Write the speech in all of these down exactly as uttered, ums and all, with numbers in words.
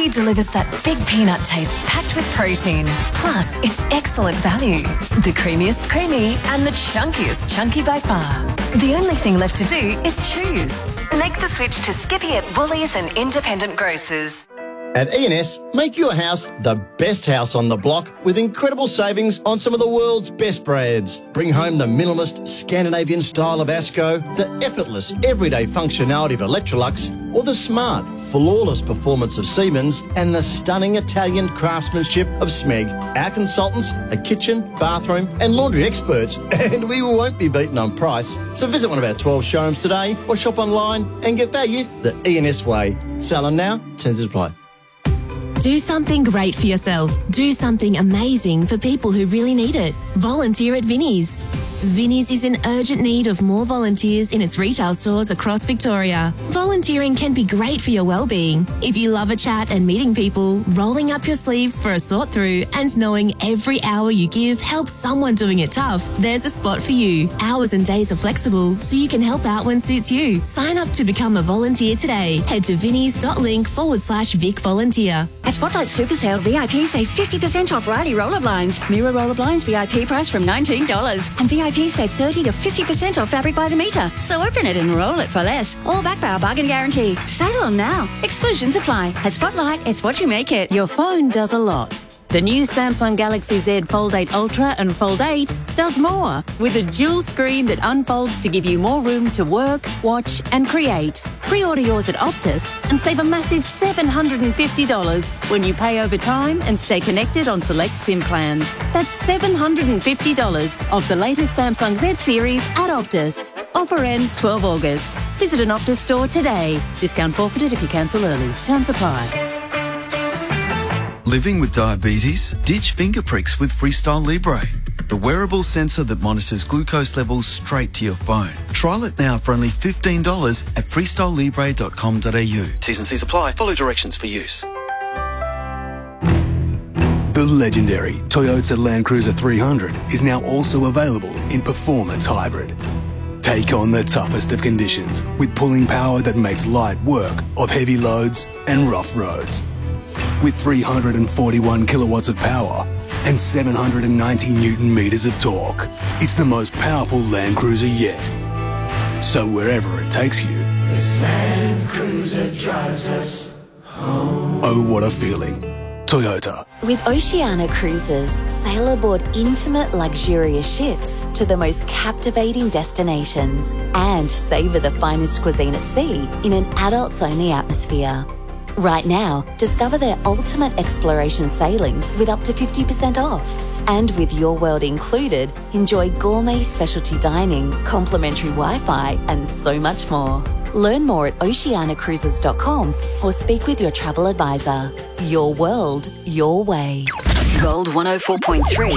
Chunky delivers that big peanut taste packed with protein. Plus, it's excellent value. The creamiest creamy and the chunkiest chunky by far. The only thing left to do is choose. Make the switch to Skippy at Woolies and independent grocers. At E and S, make your house the best house on the block with incredible savings on some of the world's best brands. Bring home the minimalist Scandinavian style of Asco, the effortless everyday functionality of Electrolux, or the smart, flawless performance of Siemens and the stunning Italian craftsmanship of Smeg. Our consultants are kitchen, bathroom and laundry experts, and we won't be beaten on price. So visit one of our twelve showrooms today or shop online and get value the E and S way. Selling now, terms apply. Do something great for yourself. Do something amazing for people who really need it. Volunteer at Vinnie's. Vinnie's is in urgent need of more volunteers in its retail stores across Victoria. Volunteering can be great for your well-being. If you love a chat and meeting people, rolling up your sleeves for a sort through and knowing every hour you give helps someone doing it tough, there's a spot for you. Hours and days are flexible, so you can help out when suits you. Sign up to become a volunteer today. Head to vinnies.link forward slash Vic Volunteer. At Spotlight Super Sale, V I P save fifty percent off Riley roller blinds. Mirror roller blinds V I P price from nineteen dollars. And V I P save thirty to fifty percent off fabric by the metre. So open it and roll it for less. All backed by our bargain guarantee. Sale on now. Exclusions apply. At Spotlight, it's what you make it. Your phone does a lot. The new Samsung Galaxy Z Fold eight Ultra and Fold eight does more, with a dual screen that unfolds to give you more room to work, watch and create. Pre-order yours at Optus and save a massive seven hundred fifty dollars when you pay over time and stay connected on select SIM plans. That's seven hundred fifty dollars off the latest Samsung Z series at Optus. Offer ends twelve August. Visit an Optus store today. Discount forfeited if you cancel early. Terms apply. Living with diabetes? Ditch finger pricks with Freestyle Libre, the wearable sensor that monitors glucose levels straight to your phone. Trial it now for only fifteen dollars at freestyle libre dot com dot a u. T's and C's apply. Follow directions for use. The legendary Toyota Land Cruiser three hundred is now also available in Performance Hybrid. Take on the toughest of conditions with pulling power that makes light work of heavy loads and rough roads. With three hundred forty-one kilowatts of power and seven hundred ninety newton meters of torque, it's the most powerful Land Cruiser yet. So wherever it takes you, this Land Cruiser drives us home. Oh, what a feeling. Toyota. With Oceania Cruises, sail aboard intimate, luxurious ships to the most captivating destinations and savour the finest cuisine at sea in an adults-only atmosphere. Right now, discover their ultimate exploration sailings with up to fifty percent off. And with Your World included, enjoy gourmet specialty dining, complimentary Wi-Fi and so much more. Learn more at oceania cruises dot com or speak with your travel advisor. Your world, your way. Gold one oh four point three.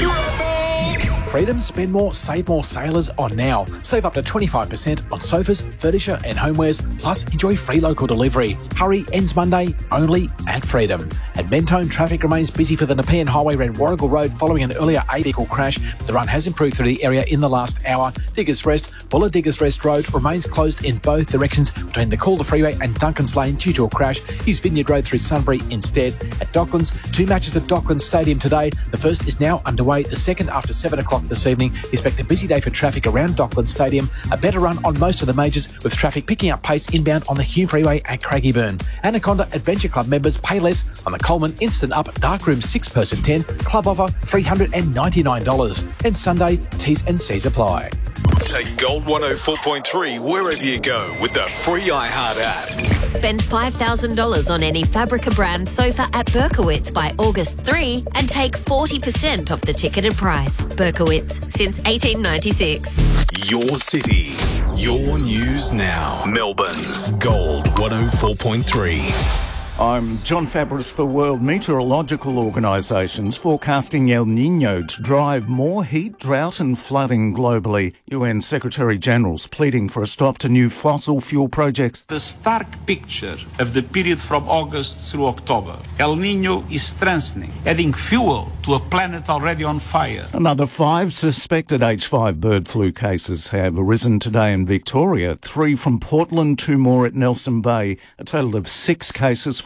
Freedom Spend More, Save More sailors on now. Save up to twenty-five percent on sofas, furniture and homewares, plus enjoy free local delivery. Hurry ends Monday only at Freedom. At Mentone, traffic remains busy for the Nepean Highway around Warrigal Road following an earlier A-vehicle crash, but the run has improved through the area in the last hour. Diggers Rest, Buller Diggers Rest Road remains closed in both directions between the Calder Freeway and Duncan's Lane due to a crash. Use Vineyard Road through Sunbury instead. At Docklands, two matches at Docklands Stadium today. The first is now underway, the second after seven o'clock this evening. Expect a busy day for traffic around Docklands Stadium. A better run on most of the majors, with traffic picking up pace inbound on the Hume Freeway at Craigieburn. Anaconda Adventure Club members pay less on the Coleman Instant Up Darkroom six person ten. Club offer three hundred ninety-nine dollars. And Sunday, T's and C's apply. Take Gold one oh four point three wherever you go with the free iHeart app. Spend five thousand dollars on any Fabrica brand sofa at Berkowitz by August third and take forty percent off the ticketed price. Berkowitz, since eighteen ninety-six. Your city, your news now. Melbourne's Gold one oh four point three. I'm John Fabris. The World Meteorological Organisation's forecasting El Niño to drive more heat, drought and flooding globally. U N Secretary-General's pleading for a stop to new fossil fuel projects. The stark picture of the period from August through October. El Niño is strengthening, adding fuel to a planet already on fire. Another five suspected H five bird flu cases have arisen today in Victoria. Three from Portland, two more at Nelson Bay. A total of six cases from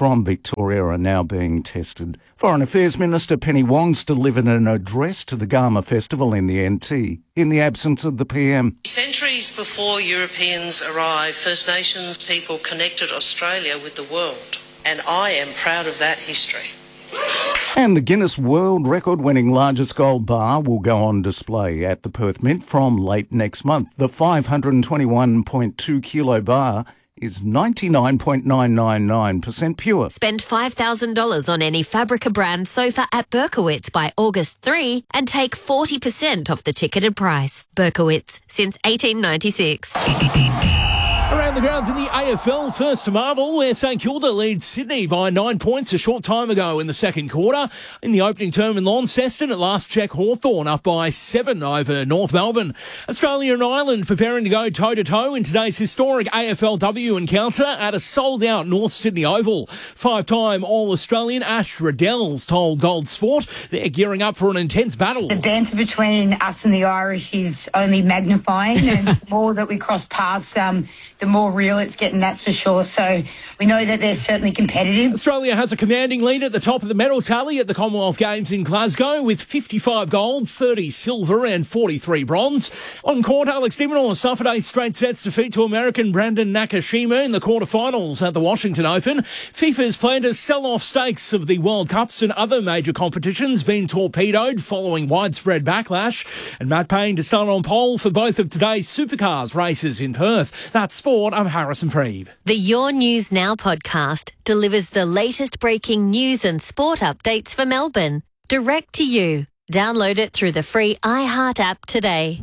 from Victoria are now being tested. Foreign Affairs Minister Penny Wong's delivered an address to the Garma Festival in the N T in the absence of the P M. Centuries before Europeans arrived, First Nations people connected Australia with the world, and I am proud of that history. And the Guinness World Record-winning largest gold bar will go on display at the Perth Mint from late next month. The five hundred twenty-one point two kilo bar is ninety-nine point nine nine nine percent pure. Spend five thousand dollars on any Fabrica brand sofa at Berkowitz by August third and take forty percent off the ticketed price. Berkowitz, since eighteen ninety-six. Around the grounds in the A F L, first to Marvel, where St Kilda leads Sydney by nine points a short time ago in the second quarter. In the opening term in Launceston, at last check, Hawthorn up by seven over North Melbourne. Australia and Ireland preparing to go toe-to-toe in today's historic A F L W encounter at a sold-out North Sydney Oval. Five-time All-Australian Ash Riddell's told Gold Sport they're gearing up for an intense battle. The banter between us and the Irish is only magnifying, and the more that we cross paths, um, the more real it's getting, that's for sure. So we know that they're certainly competitive. Australia has a commanding lead at the top of the medal tally at the Commonwealth Games in Glasgow with fifty-five gold, thirty silver and forty-three bronze. On court, Alex de Minaur suffered a straight sets defeat to American Brandon Nakashima in the quarterfinals at the Washington Open. FIFA's plan to sell off stakes of the World Cups and other major competitions being torpedoed following widespread backlash. And Matt Payne to start on pole for both of today's supercars races in Perth. That's Sport, I'm Harrison Preeve. The Your News Now podcast delivers the latest breaking news and sport updates for Melbourne, direct to you. Download it through the free iHeart app today.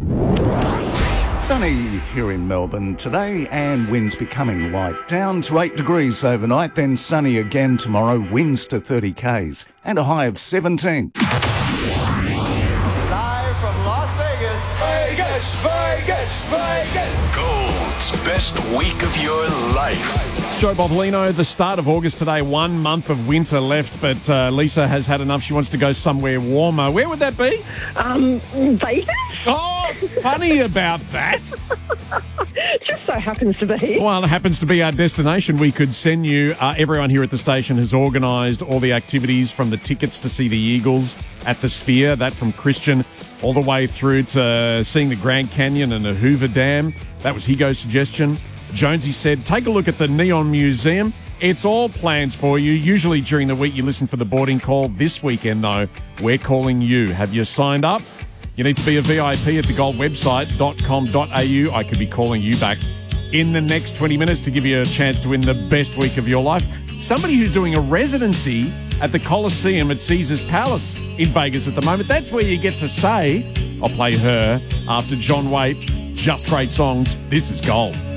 Sunny here in Melbourne today and winds becoming light. Down to eight degrees overnight, then sunny again tomorrow, winds to thirty kays and a high of seventeen. Live from Las Vegas. Vegas, Vegas, Vegas. Gold's best week of your life. It's Joe Bopolino. The start of August today, one month of winter left, but uh, Lisa has had enough. She wants to go somewhere warmer. Where would that be? Um, Vegas. Oh, funny about that. Just so happens to be. Well, it happens to be our destination. We could send you. Uh, everyone here at the station has organised all the activities, from the tickets to see the Eagles at the Sphere, that from Christian, all the way through to seeing the Grand Canyon and the Hoover Dam. That was Higo's suggestion. Jonesy said, take a look at the Neon Museum. It's all plans for you. Usually during the week you listen for the boarding call. This weekend, though, we're calling you. Have you signed up? You need to be a V I P at the gold website dot com dot a u. I could be calling you back in the next twenty minutes to give you a chance to win the best week of your life. Somebody who's doing a residency at the Coliseum at Caesars Palace in Vegas at the moment. That's where you get to stay. I'll play her after John Waite. Just great songs. This is Gold.